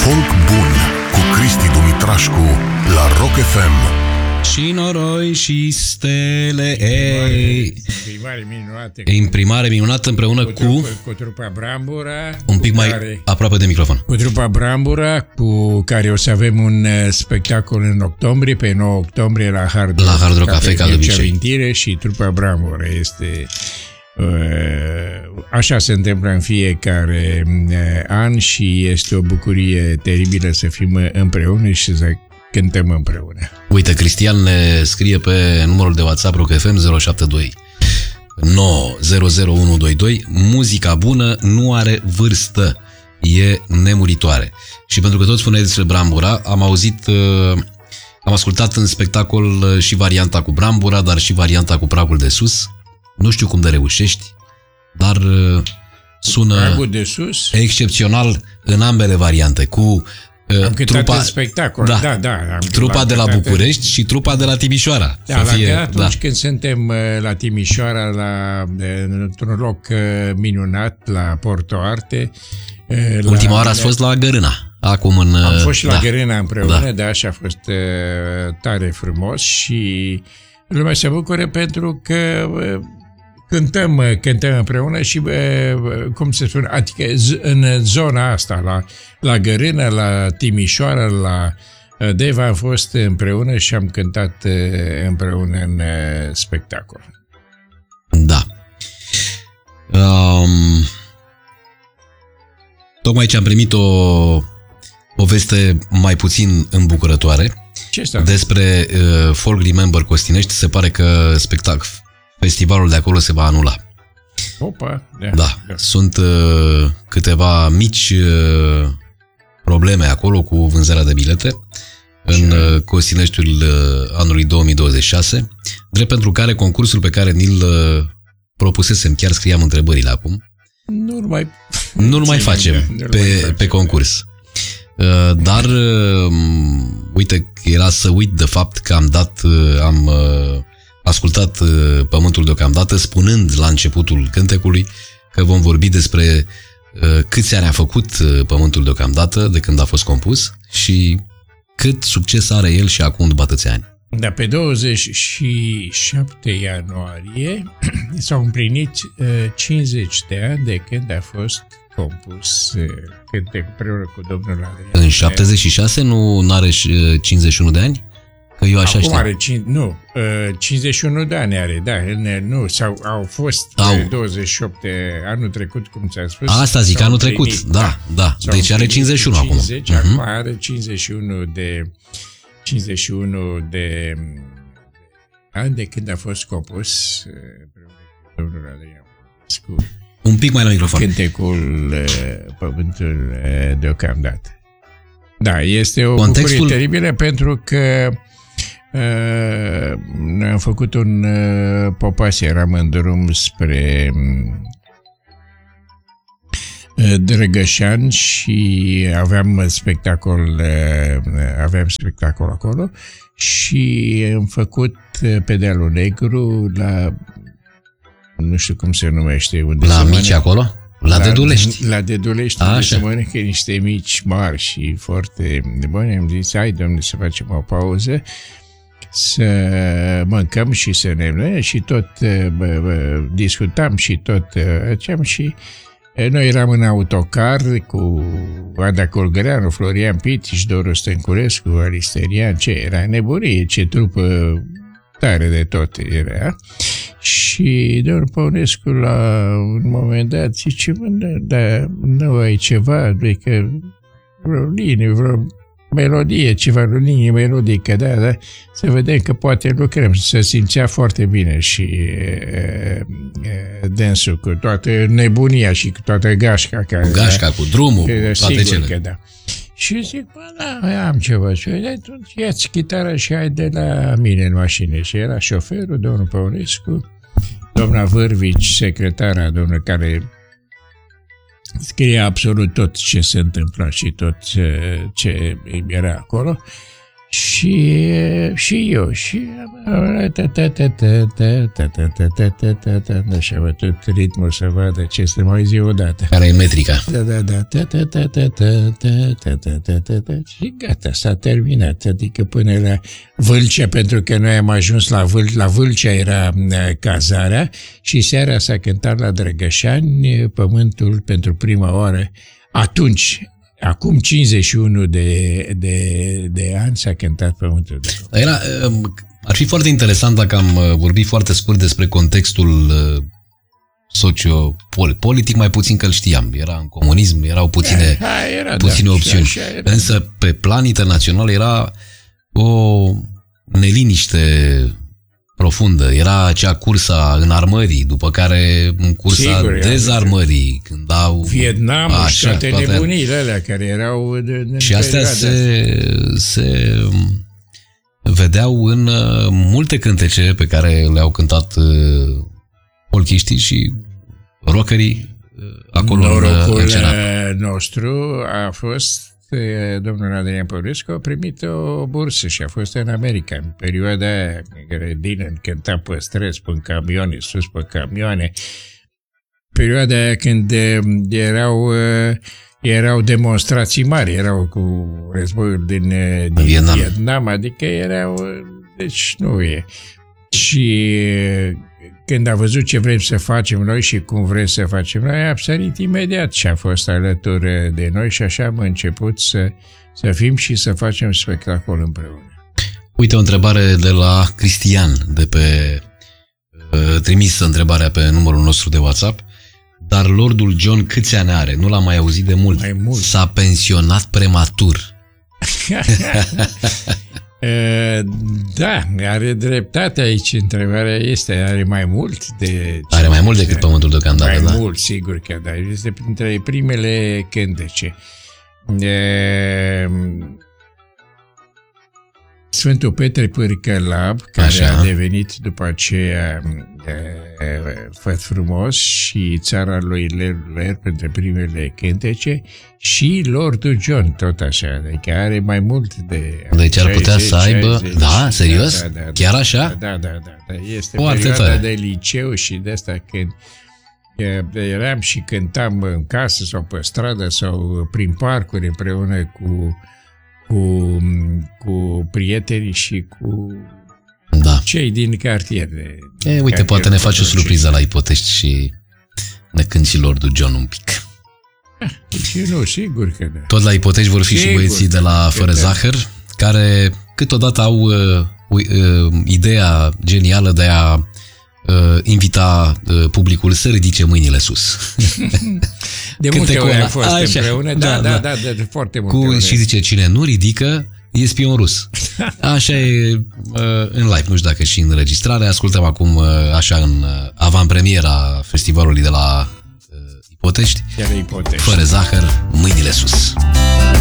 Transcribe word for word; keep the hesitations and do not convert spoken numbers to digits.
Folk bun cu Cristi Dumitrașcu la Rock F M. Și noroi și stele, ei. Imprimare minunată. Imprimare minunată împreună cu... Cu, cu trupa Brambura. Un pic mai care, aproape de microfon. Cu trupa Brambura, cu care o să avem un spectacol în octombrie, pe nouă octombrie la Hard La Hard Rock Cafe, ca de obicei. Și trupa Brambura este... Așa se întâmplă în fiecare an și este o bucurie teribilă să fim împreună și să cântăm împreună. Uite, Cristian ne scrie pe numărul de WhatsApp Rock F M zero șapte doi nouă zero zero unu doi doi: muzica bună nu are vârstă, e nemuritoare. Și pentru că tot spuneai despre Brambura, am auzit, am ascultat în spectacol și varianta cu Brambura, dar și varianta cu Pragul de Sus. Nu știu cum de reușești, dar sună Pragul de Sus excepțional în ambele variante, cu am trupa în spectacol, da, da, da am trupa de la București în... și trupa de la Timișoara. Da, la fie, atunci da. Când suntem la Timișoara, la, într-un loc minunat, la Porto Arte. Ultima oară ați fost la Gărâna. Acum în, am fost și la da. Gărâna împreună, da. Da, și a fost tare frumos și lumea se bucură pentru că cântăm, cântăm împreună și, cum se spune, adică în zona asta, la, la Gărână, la Timișoara, la Deva, am fost împreună și am cântat împreună în spectacol. Da. Um, tocmai ce am primit o, o veste mai puțin îmbucurătoare despre uh, Folk Remember Costinești. Se pare că spectacol festivalul de acolo se va anula. Opa, da, da. Da. Sunt uh, câteva mici uh, probleme acolo cu vânzarea de bilete în uh, Costineștiul uh, anului două mii douăzeci și șase, drept pentru care concursul pe care ni-l uh, propusesem, chiar scriam întrebările acum, nu-l mai, nu-l mai facem pe, mai facem pe concurs. Uh, dar uh, uite, era să uit de fapt că am dat, uh, am uh, ascultat uh, Pământul deocamdată, spunând la începutul cântecului că vom vorbi despre uh, câți ani a făcut uh, Pământul deocamdată de când a fost compus și cât succes are el și acum după atâția ani. Da, pe douăzeci și șapte ianuarie s-au împlinit uh, cincizeci de ani de când a fost compus uh, cântecul împreună cu domnul Adrian. În șaptezeci și șase nu are cincizeci și unu de ani? Că eu așa Acum știu. are, nu, cincizeci și unu de ani are, da, nu, sau au fost au. douăzeci și opt anul trecut, cum ți-am spus. Asta zic, anul trecut, plinit, da, da, deci are cincizeci și unu cincizeci, acum. Acum are cincizeci și unu de, cincizeci și unu de ani de când a fost compus domnul Adrian. Un pic mai la microfon. Cântecul Pământul deocamdată. Da, este o Contextul... bucurie teribilă pentru că uh, noi am făcut un uh, popas, eram în drum spre uh, Drăgășan și aveam spectacol, uh, aveam spectacol acolo și am făcut uh, pe Dealul Negru la, nu știu cum se numește, unde la se Mici mănâncă. acolo? La Dedulești. La Dedulești, unde se mănâncă niște mici mari și foarte bune. Am zis, hai, domnule, să facem o pauză, să mâncăm și să ne... Și tot bă, bă, discutam și tot aceam și noi eram în autocar cu Ada Colgăreanu, Florian Pitiș, Doru Stăncurescu, Aristerian, ce era nebunie, ce trupă tare de tot era. Și domnul Păunescu, la un moment dat, zice, da, nu ai ceva, adică vreo linie, vreo melodie, ceva, vreo linie melodică, da, da, să vedem că poate lucrăm. Se simțea foarte bine și e, e, dânsul cu toată nebunia și cu toată gașca. Care, cu gașca, da, cu drumul, că, toate cele. Că, da. Și zic, bă, da, am ceva. Și atunci ia-ți chitara și hai de la mine în mașină. Și era șoferul, domnul Păunescu, doamna Vârvici, secretara, domnul care scria absolut tot ce se întâmpla și tot ce, ce era acolo. Și, și eu, și și-a bătut ritmul să vadă ce să mai zi odată. Care e metrica? Da, da, da, și gata, s-a terminat, adică până la Vâlcea, pentru că noi am ajuns la Vâlcea, la Vâlcea era cazarea și seara s-a cântat la Drăgășani Pământul pentru prima oară. Atunci, acum cincizeci și unu de, de, de ani s-a cântat Pământul de Foc. Era, ar fi foarte interesant dacă am vorbit foarte scurt despre contextul socio-politic, mai puțin că îl știam. Era în comunism, erau puține, ha, era, puține da, opțiuni. așa era. Însă, pe plan internațional, era o neliniște profundă. Era acea cursa înarmării, după care în cursa Sigur, dezarmării, când au... Vietnamul și toate nebunile alea care erau... De, de și astea se, se vedeau în multe cântece pe care le-au cântat folchiștii și rockerii acolo. Norocul în Cerat. nostru a fost domnul Adrian Păurescu a primit o bursă și a fost în America în perioada aia în care Dylan cânta pe străzi, pe camioane, sus pe camioane, perioada aia când erau erau demonstrații mari, erau cu războiul din, din Vietnam. Vietnam, adică erau, deci nu e. Și când a văzut ce vrem să facem noi și cum vrem să facem noi, a sărit imediat și a fost alături de noi și așa am început să, să fim și să facem spectacol împreună. Uite, o întrebare de la Cristian, de pe uh, trimisă întrebarea pe numărul nostru de WhatsApp. Dar Lordul John câți ani are? Nu l-am mai auzit de mult. Mai mult. S-a pensionat prematur. Da, are dreptate aici. Întrebarea este, are mai mult de... Are mai mult decât Pământul deocamdată, mai da? Mai mult, sigur că da. Este printre primele cântece. E... Sfântul Petre Pârcălab, care Așa. a devenit după aceea Făt frumos și Țara lui Ler pentru primele cântece și Lordul John, tot așa, adică are mai mult de... Deci ar putea să aibă... șaizeci, da, serios? Da, da, da, Chiar așa? Da, da, da. da. Este Foarte perioada tare. de liceu și de asta când eram și cântam în casă sau pe stradă sau prin parcuri împreună cu cu, cu prietenii și cu da. cei din cartier. E, uite, cartier poate ne faci o surpriză la Ipotești și ne cânti și Lordul John un pic. Și nu, sigur că da. Tot la Ipotești vor fi sigur și băieții de la Fără da. Zahăr, care câteodată au uh, uh, ideea genială de a uh, invita uh, publicul să ridice mâinile sus. De multe ori am fost așa, împreună, da, da, da, da, da, de foarte multe cu, ori. Și zice, cine nu ridică, e spion rus. Așa e uh, în live, nu știu dacă și în înregistrare. Ascultăm acum, uh, așa, în uh, avantpremiera festivalului de la uh, Ipotești. Ipotești. Fără Zahăr, mâinile sus.